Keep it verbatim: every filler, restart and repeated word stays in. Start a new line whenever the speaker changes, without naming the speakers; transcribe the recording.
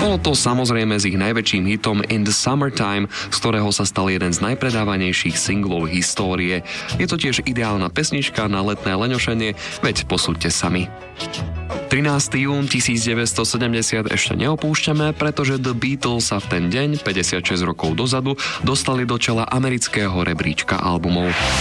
Bolo to samozrejme s ich najväčším hitom In the Summertime, z ktorého sa stal jeden z najpredávanejších singlov histórie. Je to tiež ideálna pesnička na letné leňošenie, veď posúďte sami. trinásteho júna tisícdeväťstosedemdesiat ešte neopúšťame, pretože The Beatles sa v ten deň, päťdesiatšesť rokov dozadu, dostali do čela amerického rebríčka albumov.